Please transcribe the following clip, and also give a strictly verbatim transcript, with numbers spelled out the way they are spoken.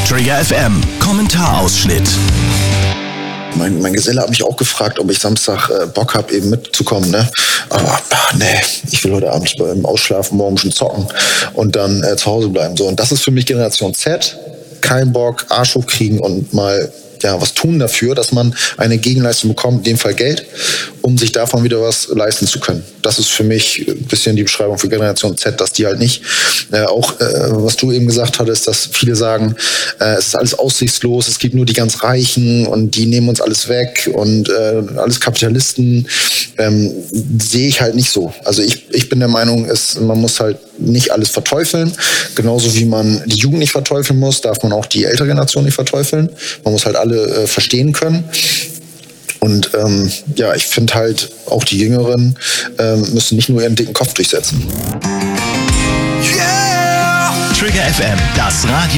Trigger F M, Kommentarausschnitt. Mein, mein Geselle hat mich auch gefragt, ob ich Samstag äh, Bock habe, eben mitzukommen, ne? Aber ach, nee, ich will heute Abend beim Ausschlafen, morgen schon zocken und dann äh, zu Hause bleiben. So, und das ist für mich Generation Z. Kein Bock, Arsch hochkriegen und mal ja, was tun dafür, dass man eine Gegenleistung bekommt, in dem Fall Geld, um sich davon wieder was leisten zu können. Das ist für mich ein bisschen die Beschreibung für Generation Z, dass die halt nicht, äh, auch äh, was du eben gesagt hattest, dass viele sagen, äh, es ist alles aussichtslos, es gibt nur die ganz Reichen und die nehmen uns alles weg und äh, alles Kapitalisten, ähm, sehe ich halt nicht so. Also ich, ich bin der Meinung, es, man muss halt nicht alles verteufeln, genauso wie man die Jugend nicht verteufeln muss, darf man auch die ältere Generation nicht verteufeln. Man muss halt alle äh, verstehen können. Und ähm, ja, ich finde halt, auch die Jüngeren ähm, müssen nicht nur ihren dicken Kopf durchsetzen. Yeah! Trigger F M, das Radio.